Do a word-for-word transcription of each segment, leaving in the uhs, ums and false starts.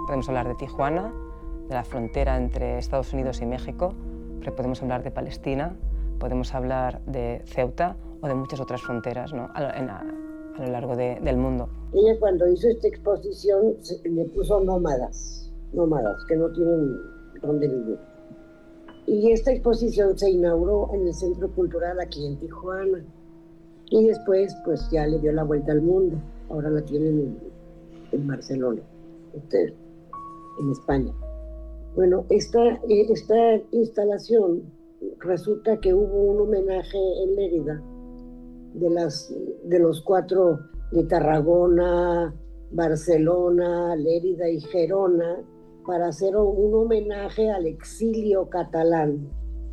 Podemos hablar de Tijuana, de la frontera entre Estados Unidos y México, pero podemos hablar de Palestina, podemos hablar de Ceuta o de muchas otras fronteras, ¿no? a, en, a, a lo largo de, del mundo. Ella cuando hizo esta exposición se, le puso nómadas, nómadas que no tienen dónde vivir. Y esta exposición se inauguró en el Centro Cultural aquí en Tijuana. Y después pues ya le dio la vuelta al mundo. Ahora la tienen en, en Barcelona, este, en España. Bueno, esta, esta instalación resulta que hubo un homenaje en Lérida de, las, de los cuatro de Tarragona, Barcelona, Lérida y Gerona para hacer un homenaje al exilio catalán.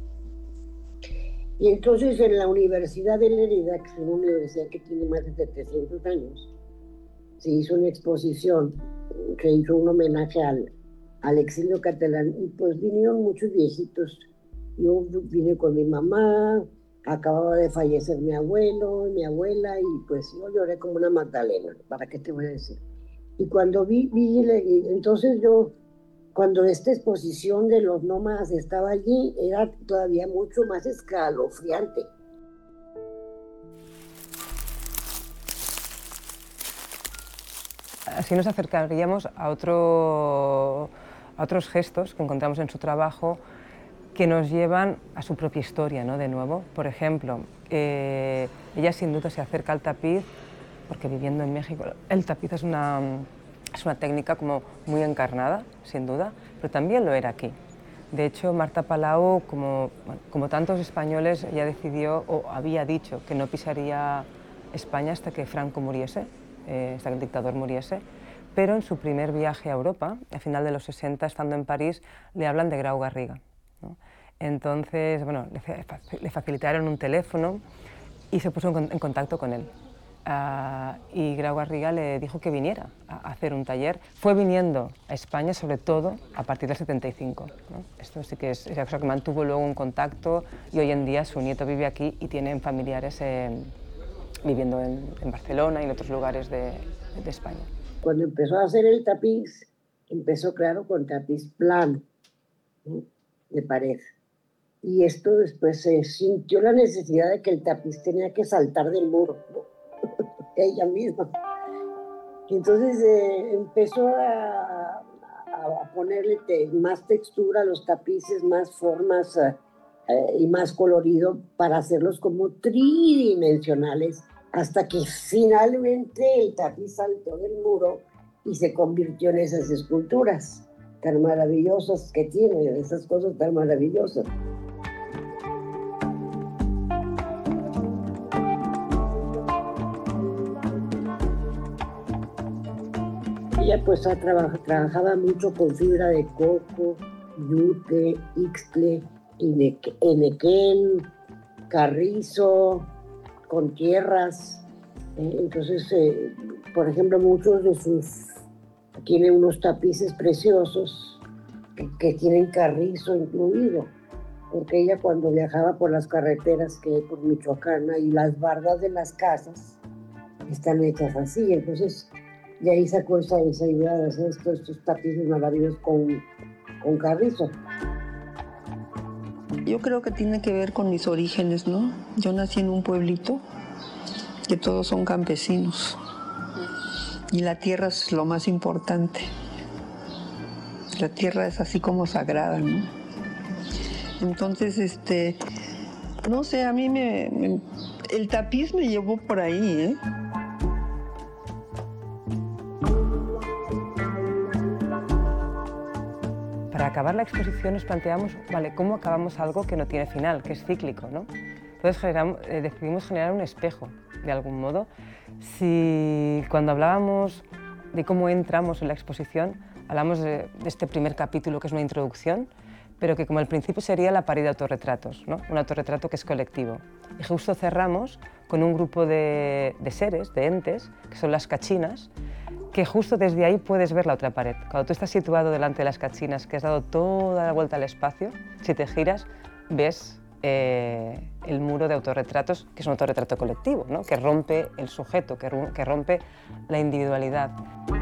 Y entonces en la Universidad de Lérida, que es una universidad que tiene más de setecientos años, se hizo una exposición, se hizo un homenaje al, al exilio catalán y pues vinieron muchos viejitos. Yo vine con mi mamá, acababa de fallecer mi abuelo, mi abuela, y pues yo lloré como una magdalena, ¿para qué te voy a decir? Y cuando vi, vi entonces yo, cuando esta exposición de los nómadas estaba allí, era todavía mucho más escalofriante. Así nos acercaríamos a, otro, a otros gestos que encontramos en su trabajo que nos llevan a su propia historia, ¿no? De nuevo, por ejemplo, eh, ella sin duda se acerca al tapiz porque viviendo en México el tapiz es una, es una técnica como muy encarnada, sin duda, pero también lo era aquí. De hecho, Marta Palau, como, bueno, como tantos españoles, ella decidió o había dicho que no pisaría España hasta que Franco muriese, eh, hasta que el dictador muriese, pero en su primer viaje a Europa, a final de los sesenta, estando en París, le hablan de Grau Garriga, ¿no? Entonces, bueno, le, le facilitaron un teléfono y se puso en, en contacto con él. Uh, y Grau Garriga le dijo que viniera a hacer un taller. Fue viniendo a España, sobre todo, a partir del setenta y cinco, ¿no? Esto sí que es, es cosa que mantuvo luego un contacto y hoy en día su nieto vive aquí y tienen familiares eh, viviendo en, en Barcelona y en otros lugares de, de España. Cuando empezó a hacer el tapiz, empezó, claro, con tapiz plano, ¿no? De pared. Y esto después se sintió la necesidad de que el tapiz tenía que saltar del muro, ¿no? Ella misma. Y entonces eh, empezó a, a, a ponerle te, más textura a los tapices, más formas eh, eh, y más colorido para hacerlos como tridimensionales, hasta que finalmente el tapiz saltó del muro y se convirtió en esas esculturas tan maravillosas que tiene, esas cosas tan maravillosas. Ella pues trabaj, trabajaba mucho con fibra de coco, yute, ixtle, enequén, carrizo, con tierras. ¿eh? Entonces, eh, por ejemplo, muchos de sus... tiene unos tapices preciosos que, que tienen carrizo incluido, porque ella cuando viajaba por las carreteras que hay por Michoacán y las bardas de las casas están hechas así, entonces... Y ahí sacó esa, esa idea de hacer estos, estos tapices maravillosos con, con carrizo. Yo creo que tiene que ver con mis orígenes, ¿no? Yo nací en un pueblito que todos son campesinos y la tierra es lo más importante. La tierra es así como sagrada, ¿no? Entonces, este, no sé, a mí me, me el tapiz me llevó por ahí, ¿eh? Para acabar la exposición nos planteamos, vale, ¿cómo acabamos algo que no tiene final, que es cíclico, ¿no? Entonces generamos, eh, decidimos generar un espejo, de algún modo. Si cuando hablábamos de cómo entramos en la exposición, hablamos de, de este primer capítulo que es una introducción, pero que como al principio sería la pared de autorretratos, ¿no? Un autorretrato que es colectivo. Y justo cerramos con un grupo de, de seres, de entes, que son las cachinas, que justo desde ahí puedes ver la otra pared. Cuando tú estás situado delante de las cachinas, que has dado toda la vuelta al espacio, si te giras, ves eh, el muro de autorretratos, que es un autorretrato colectivo, ¿no? Que rompe el sujeto, que, que rompe la individualidad.